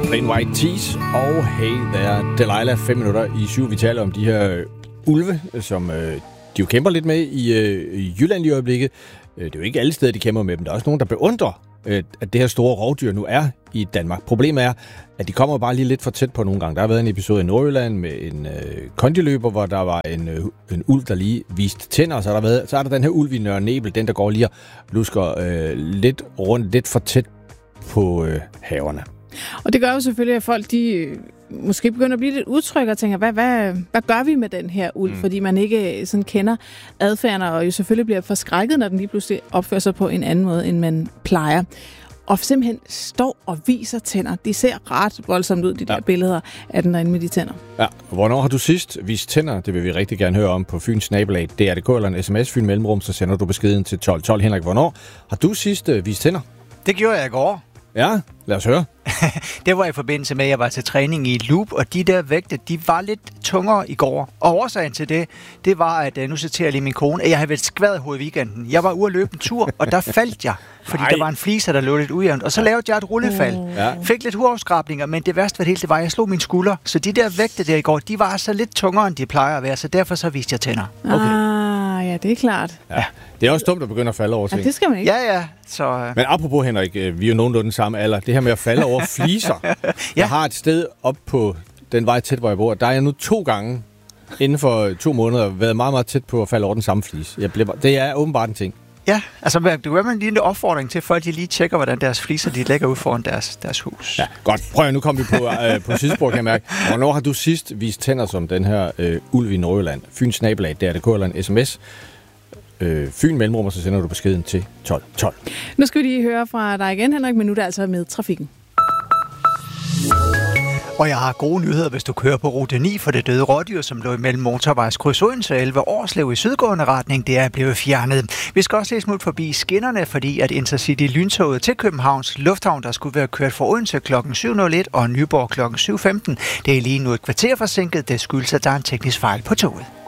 Plain White Tees og Hey There Delilah, 5 minutter i 7. Vi taler om de her ulve, som de jo kæmper lidt med i Jylland i øjeblikket. Det er jo ikke alle steder, de kæmper med dem. Der er også nogen, der beundrer, at det her store rovdyr nu er i Danmark. Problemet er, at de kommer bare lige lidt for tæt på nogle gange. Der har været en episode i Nordjylland med en kondiløber, hvor der var en ulv, der lige viste tænder. Og så er der den her ulv i Nørre Nebel, den der går lige og lusker lidt rundt, lidt for tæt på haverne. Og det gør jo selvfølgelig, at folk de måske begynder at blive lidt utrygge og tænker, hvad gør vi med den her ulv? Fordi man ikke sådan kender adfærden, og jo selvfølgelig bliver forskrækket, når den lige pludselig opfører sig på en anden måde, end man plejer. Og simpelthen står og viser tænder. De ser ret voldsomt ud, de der billeder af den derinde med de tænder. Ja, hvornår har du sidst vist tænder? Det vil vi rigtig gerne høre om på Fyns snabelag. DR.dk eller en sms, Fyn Mellemrum, så sender du beskeden til 1212. Henrik, hvornår har du sidst vist tænder? Det gjorde jeg i går. Ja, lad os høre. Det var i forbindelse med, at jeg var til træning i et loop, og de der vægte, de var lidt tungere i går. Og årsagen til det var, at nu citerer jeg lige min kone, at jeg havde været skvadet hoved i weekenden. Jeg var ude at løbe en tur, og der faldt jeg, fordi der var en fliser, der lå lidt ujævnt. Og så lavede jeg et rullefald. Fik lidt hudafskrabninger, men det værste ved det hele, det var, at jeg slog mine skulder. Så de der vægte der i går, de var så lidt tungere, end de plejer at være, så derfor så viste jeg tænder. Ja, det er klart. Ja. Det er også dumt at begynde at falde over ting. Ja, det skal man ikke. Ja. Så, Men apropos, Henrik, vi er jo nogenlunde den samme alder. Det her med at falde over fliser. Jeg har et sted op på den vej tæt, hvor jeg bor. Der er jeg nu 2 gange inden for 2 måneder været meget, meget tæt på at falde over den samme flis. Det er åbenbart en ting. Ja, altså du er lige en opfordring til, at folk de lige tjekker, hvordan deres fliser de lægger ud foran deres hus. Ja, godt. Prøv at nu kommer vi på sidespor, kan jeg mærke. Hvornår har du sidst vist tænder som den her ulv i Nordjylland? Fyns snabelag, DR.dk eller en sms. Fyn Mellemrum, og så sender du beskeden til 1212. Nu skal vi lige høre fra dig igen, Henrik, men nu er det altså med trafikken. Og jeg har gode nyheder, hvis du kører på rute 9 for det døde rådyr, som lå imellem motorvejskryds Odense og 11 Årslev i sydgående retning. Det er blevet fjernet. Vi skal også lige smut forbi skinnerne, fordi at Intercity lyntoget til Københavns Lufthavn, der skulle være kørt fra Odense kl. 7.01 og Nyborg kl. 7.15. Det er lige nu et kvarter forsinket. Det skyldes, at der er en teknisk fejl på toget.